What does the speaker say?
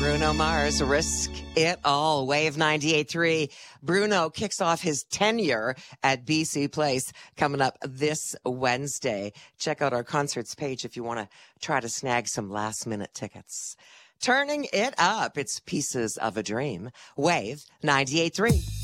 Bruno Mars, Risk It All, Wave 98.3. Bruno kicks off his tenure at BC Place coming up this Wednesday. Check out our concerts page if you want to try to snag some last-minute tickets. Turning it up, it's Pieces of a Dream, Wave 98.3.